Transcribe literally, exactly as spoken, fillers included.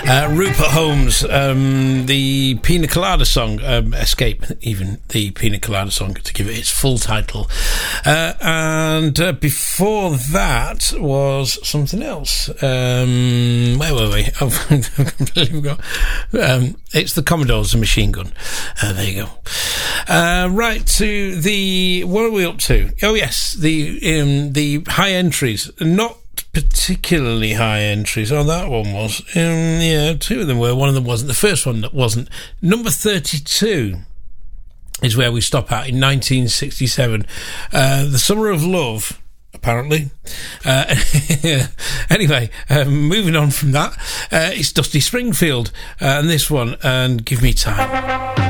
Uh, Rupert Holmes, um, the Pina Colada song, um, Escape, even the Pina Colada song, to give it its full title. Uh, and uh, before that was something else. Um, where were we? Oh, I've completely forgot. Um, it's the Commodores, the Machine Gun. Uh, there you go. Uh, right, to the... What are we up to? Oh, yes, the um, the high entries. Not particularly high entries. Oh, that one was. Um, yeah, two of them were. One of them wasn't. The first one wasn't. Number thirty-two is where we stop at in nineteen sixty-seven. Uh, the Summer of Love, apparently. Uh, anyway, um, moving on from that, uh, it's Dusty Springfield, uh, and this one, and Give Me Time.